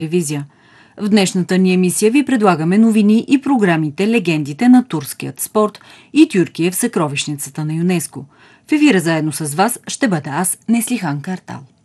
телевизия. В днешната ни емисия ви предлагаме новини и програмите "Легендите на турският спорт" и "Тюркия в съкровищницата на ЮНЕСКО". В ефира заедно с вас ще бъда аз, Неслихан Картал.